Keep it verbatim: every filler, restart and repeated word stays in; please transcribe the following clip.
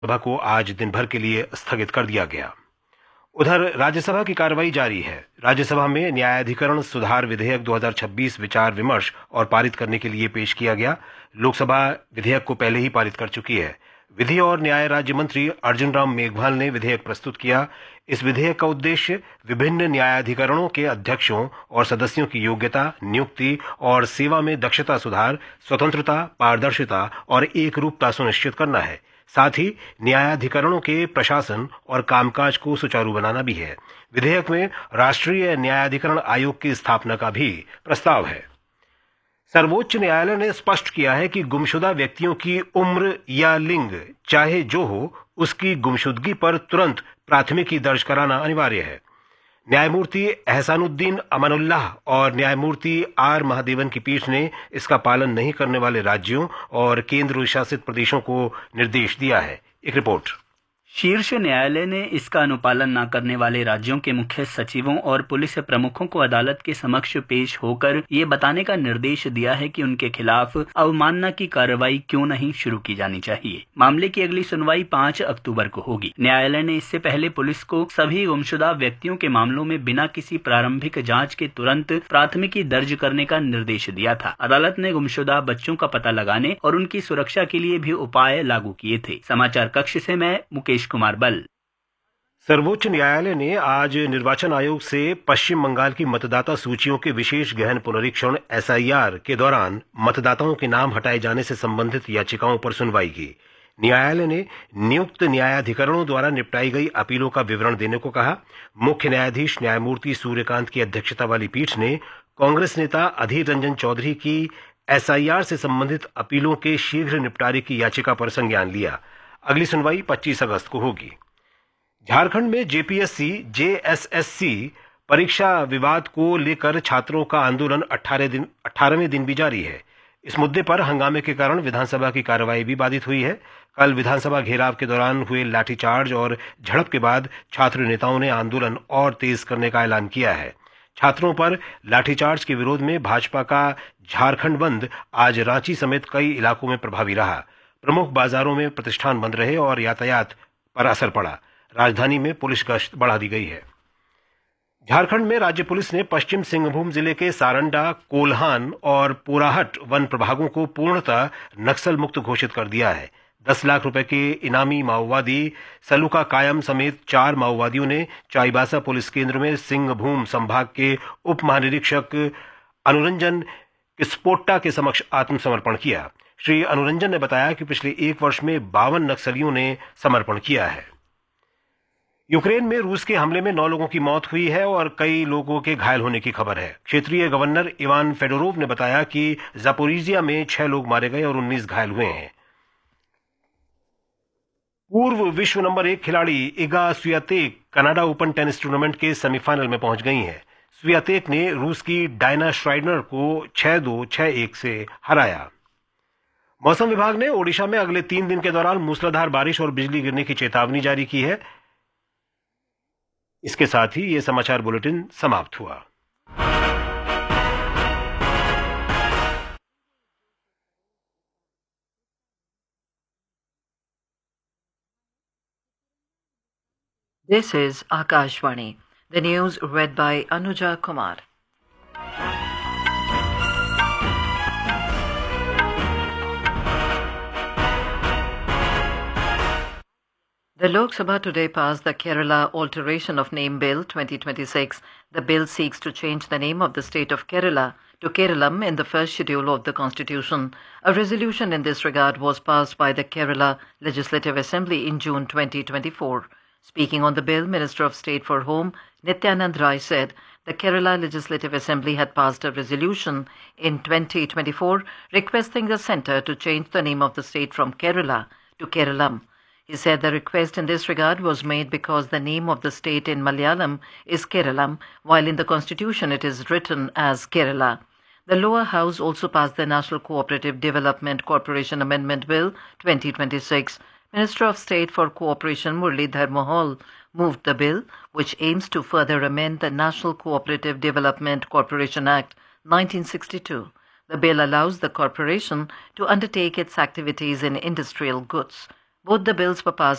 सभा को आज दिन भर के लिए स्थगित कर दिया गया। उधर राज्यसभा की कार्रवाई जारी है। राज्यसभा में न्यायाधिकरण सुधार विधेयक दो हज़ार छब्बीस विचार विमर्श और पारित करने के लिए पेश किया गया। लोकसभा विधेयक को पहले ही पारित कर चुकी है। विधि और न्याय राज्य मंत्री अर्जुन राम मेघवाल ने विधेयक प्रस्तुत किया। इस विधेयक का उद्देश्य विभिन्न न्यायाधिकरणों के अध्यक्षों और सदस्यों की योग्यता, नियुक्ति और सेवा में दक्षता सुधार, स्वतंत्रता, पारदर्शिता और एकरूपता सुनिश्चित करना है। साथ ही न्यायाधिकरणों के प्रशासन और कामकाज को सुचारू बनाना भी है। विधेयक में राष्ट्रीय न्यायाधिकरण आयोग की स्थापना का भी प्रस्ताव है। सर्वोच्च न्यायालय ने स्पष्ट किया है कि गुमशुदा व्यक्तियों की उम्र या लिंग चाहे जो हो, उसकी गुमशुदगी पर तुरंत प्राथमिकी दर्ज कराना अनिवार्य है। न्यायमूर्ति एहसानुद्दीन अमानुल्लाह और न्यायमूर्ति आर महादेवन की पीठ ने इसका पालन नहीं करने वाले राज्यों और केंद्र शासित प्रदेशों को निर्देश दिया है। एक रिपोर्ट। शीर्ष न्यायालय ने इसका अनुपालन न करने वाले राज्यों के मुख्य सचिवों और पुलिस प्रमुखों को अदालत के समक्ष पेश होकर ये बताने का निर्देश दिया है कि उनके खिलाफ अवमानना की कार्रवाई क्यों नहीं शुरू की जानी चाहिए। मामले की अगली सुनवाई पाँच अक्टूबर को होगी। न्यायालय ने इससे पहले पुलिस को सभी गुमशुदा व्यक्तियों के मामलों में बिना किसी प्रारंभिक जाँच के तुरंत प्राथमिकी दर्ज करने का निर्देश दिया था। अदालत ने गुमशुदा बच्चों का पता लगाने और उनकी सुरक्षा के लिए भी उपाय लागू किए थे। समाचार कक्ष से मैं मुकेश कुमार बल। सर्वोच्च न्यायालय ने आज निर्वाचन आयोग से पश्चिम बंगाल की मतदाता सूचियों के विशेष गहन पुनरीक्षण एस आई आर के दौरान मतदाताओं के नाम हटाए जाने से संबंधित याचिकाओं पर सुनवाई की। न्यायालय ने नियुक्त न्यायाधिकरणों द्वारा निपटाई गई अपीलों का विवरण देने को कहा। मुख्य न्यायाधीश न्यायमूर्ति सूर्यकांत की अध्यक्षता वाली पीठ ने कांग्रेस नेता अधीर रंजन चौधरी की एस आई आर से संबंधित अपीलों के शीघ्र निपटारे की याचिका पर संज्ञान लिया। अगली सुनवाई पच्चीस अगस्त को होगी। झारखंड में जे पी एस सी जे एस एस सी परीक्षा विवाद को लेकर छात्रों का आंदोलन अठारह दिन अठारहवें दिन भी जारी है। इस मुद्दे पर हंगामे के कारण विधानसभा की कार्रवाई भी बाधित हुई है। कल विधानसभा घेराव के दौरान हुए लाठीचार्ज और झड़प के बाद छात्र नेताओं ने आंदोलन और तेज करने का ऐलान किया है। छात्रों पर लाठीचार्ज के विरोध में भाजपा का झारखंड बंद आज रांची समेत कई इलाकों में प्रभावी रहा। प्रमुख बाजारों में प्रतिष्ठान बंद रहे और यातायात पर असर पड़ा। राजधानी में पुलिस गश्त बढ़ा दी गई है। झारखंड में राज्य पुलिस ने पश्चिम सिंहभूम जिले के सारंडा, कोल्हान और पोराहट वन प्रभागों को पूर्णतः नक्सल मुक्त घोषित कर दिया है। दस लाख रुपए के इनामी माओवादी सलूका कायम समेत चार माओवादियों ने चाईबासा पुलिस केंद्र में सिंहभूम संभाग के उप महानिरीक्षक अनुरंजन किस्पोट्टा के समक्ष आत्मसमर्पण किया। श्री अनुरंजन ने बताया कि पिछले एक वर्ष में बावन नक्सलियों ने समर्पण किया है। यूक्रेन में रूस के हमले में नौ लोगों की मौत हुई है और कई लोगों के घायल होने की खबर है। क्षेत्रीय गवर्नर इवान फेडोरोव ने बताया कि जापोरिजिया में छह लोग मारे गए और उन्नीस घायल हुए हैं। पूर्व विश्व नंबर एक खिलाड़ी Iga Swiatek Canada open tennis tournament के सेमीफाइनल में पहुंच गई हैं। स्वियातेक ने रूस की डायना श्राइडनर को छह दो, छह एक से हराया। मौसम विभाग ने ओडिशा में अगले तीन दिन के दौरान मूसलाधार बारिश और बिजली गिरने की चेतावनी जारी की है। इसके साथ ही यह समाचार बुलेटिन समाप्त हुआ। This is Akashvani. The news read by Anuja Kumar. The Lok Sabha today passed the Kerala Alteration of Name Bill twenty twenty-six. The bill seeks to change the name of the state of Kerala to Keralam in the first schedule of the Constitution. A resolution in this regard was passed by the Kerala Legislative Assembly in June twenty twenty-four. Speaking on the bill, Minister of State for Home, Nityanand Rai said the Kerala Legislative Assembly had passed a resolution in twenty twenty-four requesting the centre to change the name of the state from Kerala to Keralam. He said the request in this regard was made because the name of the state in Malayalam is Keralam, while in the constitution it is written as Kerala. The lower house also passed the National Cooperative Development Corporation Amendment Bill twenty twenty-six. Minister of State for Cooperation Muralidhar Mohol moved the bill, which aims to further amend the National Cooperative Development Corporation Act nineteen sixty-two. The bill allows the corporation to undertake its activities in industrial goods. Both the bills were passed